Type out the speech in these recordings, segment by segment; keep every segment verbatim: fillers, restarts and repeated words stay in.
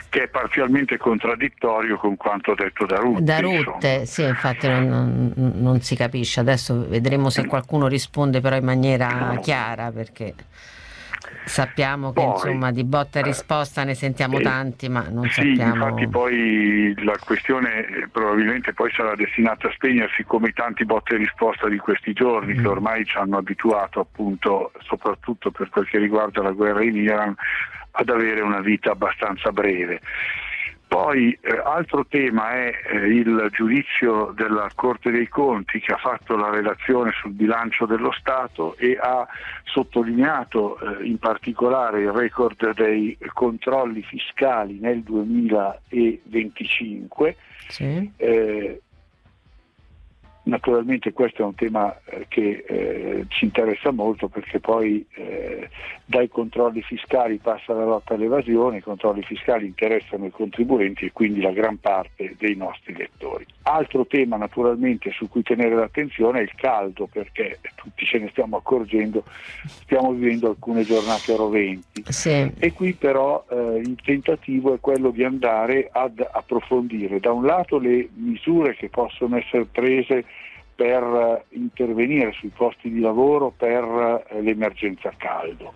che è parzialmente contraddittorio con quanto detto da Rutte. Da Rutte, sì, infatti non, non, non si capisce. Adesso vedremo se qualcuno risponde però in maniera chiara, perché sappiamo che Poi, insomma di botta e risposta ne sentiamo eh, tanti, ma non sì, sappiamo. infatti poi la questione eh, probabilmente poi sarà destinata a spegnersi, come i tanti botte e risposta di questi giorni, Mm. che ormai ci hanno abituato, appunto, soprattutto per quel che riguarda la guerra in Iran, ad avere una vita abbastanza breve. Poi eh, altro tema è eh, il giudizio della Corte dei Conti, che ha fatto la relazione sul bilancio dello Stato e ha sottolineato eh, in particolare il record dei controlli fiscali nel duemilaventicinque. Sì. Eh, Naturalmente questo è un tema eh, che eh, ci interessa molto, perché poi eh, dai controlli fiscali passa la lotta all'evasione, i controlli fiscali interessano i contribuenti e quindi la gran parte dei nostri lettori. Altro tema naturalmente su cui tenere l'attenzione è il caldo, perché tutti ce ne stiamo accorgendo, stiamo vivendo alcune giornate roventi. Sì. E qui però eh, il tentativo è quello di andare ad approfondire da un lato le misure che possono essere prese per uh, intervenire sui posti di lavoro per uh, l'emergenza caldo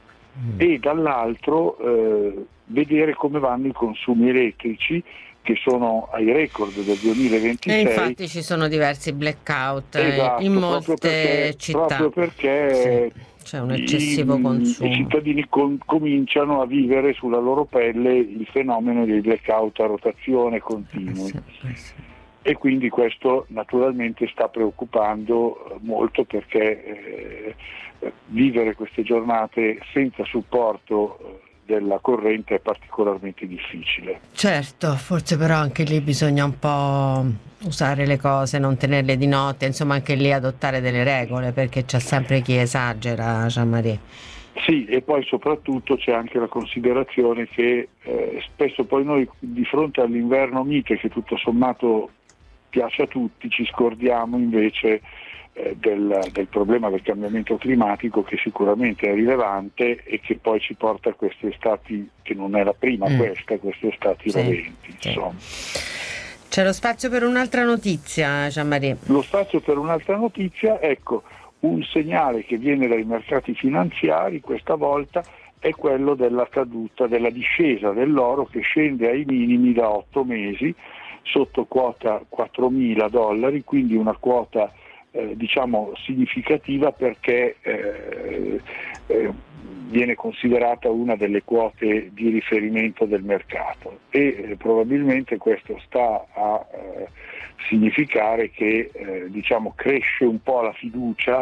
mm. e dall'altro uh, vedere come vanno i consumi elettrici, che sono ai record del duemilaventisei. E infatti ci sono diversi blackout esatto, in molte proprio perché, città. Proprio perché sì. C'è un eccessivo i, consumo. I cittadini com- cominciano a vivere sulla loro pelle il fenomeno dei blackout a rotazione continui. Eh sì, eh sì. E quindi questo naturalmente sta preoccupando molto, perché eh, vivere queste giornate senza supporto della corrente è particolarmente difficile. Certo, forse però anche lì bisogna un po' usare le cose, non tenerle di notte, insomma anche lì adottare delle regole, perché c'è sempre chi esagera, Jean-Marie. Sì, e poi soprattutto c'è anche la considerazione che eh, spesso poi noi, di fronte all'inverno mite, che tutto sommato piace a tutti, ci scordiamo invece eh, del, del problema del cambiamento climatico, che sicuramente è rilevante e che poi ci porta a queste estati, che non è la prima mm. questa, queste estati sì, roventi. Sì. Insomma. C'è lo spazio per un'altra notizia, Jean-Marie? Lo spazio per un'altra notizia, ecco, un segnale che viene dai mercati finanziari questa volta è quello della caduta, della discesa dell'oro, che scende ai minimi da otto mesi, sotto quota quattromila dollari, quindi una quota eh, diciamo significativa, perché eh, eh, viene considerata una delle quote di riferimento del mercato e eh, probabilmente questo sta a eh, significare che eh, diciamo cresce un po' la fiducia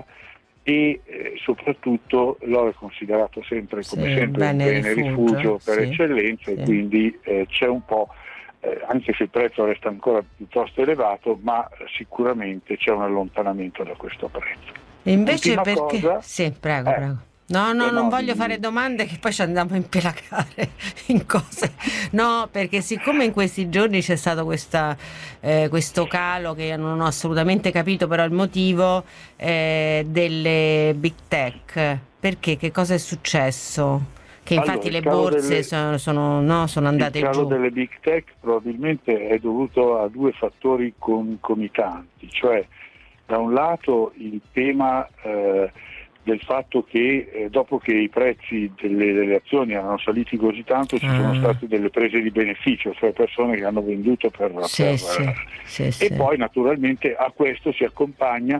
e eh, soprattutto l'oro è considerato sempre come sì, sempre un bene rifugio, rifugio per sì, eccellenza sì. E quindi eh, c'è un po', eh, anche se il prezzo resta ancora piuttosto elevato, ma sicuramente c'è un allontanamento da questo prezzo. E invece Ultima perché? Cosa, Sì, prego, eh, prego. No, no, eh, non no, voglio di... fare domande che poi ci andiamo a impelacare in cose. No, perché siccome in questi giorni c'è stato questa, eh, questo calo che non ho assolutamente capito però il motivo eh, delle big tech, perché? Che cosa è successo? Che infatti allora, le borse delle... sono, sono, no, sono andate giù. Il calo delle big tech probabilmente è dovuto a due fattori concomitanti, cioè da un lato il tema eh, del fatto che eh, dopo che i prezzi delle, delle azioni erano saliti così tanto ci ah. sono state delle prese di beneficio, cioè persone che hanno venduto per... Sì, per sì, sì, e sì. poi naturalmente a questo si accompagna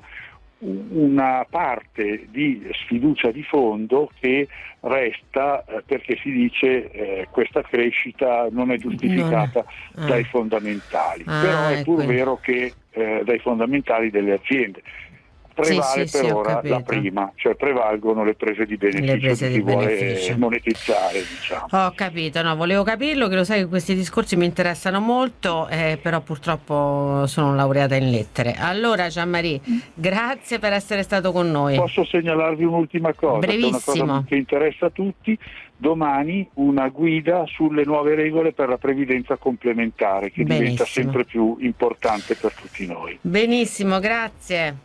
una parte di sfiducia di fondo che resta eh, perché si dice eh, questa crescita non è giustificata non... Ah. dai fondamentali, ah, però è pur quindi... vero che eh, dai fondamentali delle aziende prevale sì, sì, per sì, ora la prima, cioè prevalgono le prese di beneficio prese di chi di vuole beneficio. monetizzare, diciamo. Ho capito, no, volevo capirlo, che lo sai che questi discorsi mi interessano molto, eh, però purtroppo sono laureata in lettere. Allora Jean-Marie, grazie per essere stato con noi. Posso segnalarvi un'ultima cosa, brevissimo, che è una cosa che interessa a tutti. Domani una guida sulle nuove regole per la previdenza complementare, che Benissimo. diventa sempre più importante per tutti noi. Benissimo, grazie.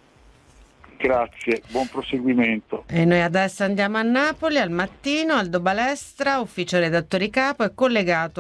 Grazie, buon proseguimento. E noi adesso andiamo a Napoli al mattino. Aldo Balestra, ufficio redattori capo, è collegato